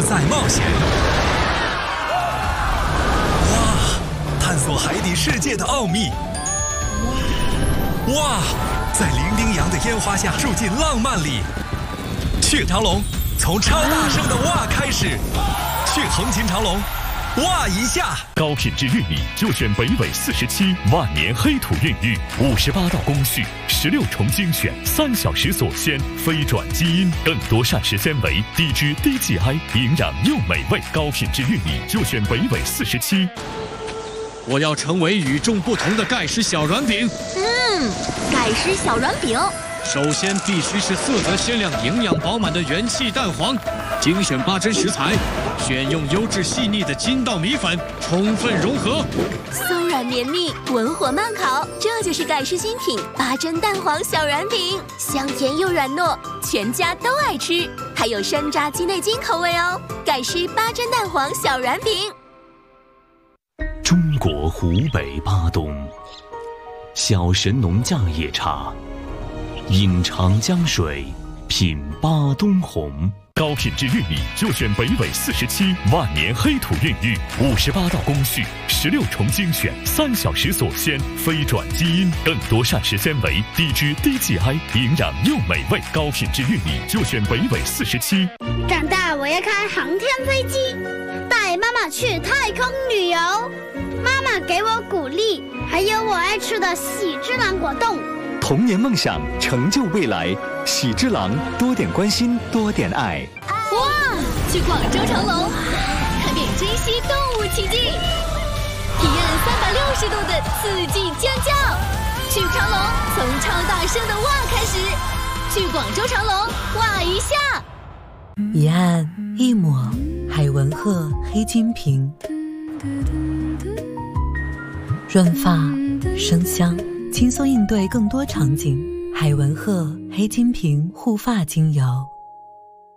载冒险。哇，探索海底世界的奥秘。哇，在伶仃洋的烟花下住进浪漫里。去长隆，从超大声的哇开始。去横琴长隆，哇一下！ 高品质玉米就选北纬47万年黑土孕育，58道工序，16重精选，3小时锁鲜，非转基因，更多膳食纤维，低脂低 GI， 营养又美味。高品质玉米就选北纬47。 我要成为与众不同的盖世小软饼。 盖世小软饼。 首先必须是色泽鲜亮、营养饱满的元气蛋黄，精选8珍食材，选用优质细腻的筋道米粉，充分融合。 松软绵密，文火慢烤，这就是盖世新品8珍蛋黄小软饼，香甜又软糯，全家都爱吃，还有山楂鸡内金口味哦。盖世8珍蛋黄小软饼。 中国湖北巴东，小神农架野茶，饮长江水，品巴东红。高品质玉米就选北纬47万年黑土孕育，58道工序，16重精选，3小时锁鲜，非转基因，更多膳食纤维，低脂低 GI， 营养又美味。高品质玉米就选北纬47。 长大我要开航天飞机，带妈妈去太空旅游。妈妈给我鼓励，还有我爱吃的喜之郎果冻。 童年梦想，成就未来。喜之郎，多点关心，多点爱。 哇！去广州长隆，看遍珍稀动物奇迹，体验360度的刺激尖叫。去长隆，从超大声的哇开始。去广州长隆，哇一下。 一按一抹，海文鹤黑金瓶，润发生香，轻松应对更多场景。海文鹤黑金瓶护发精油。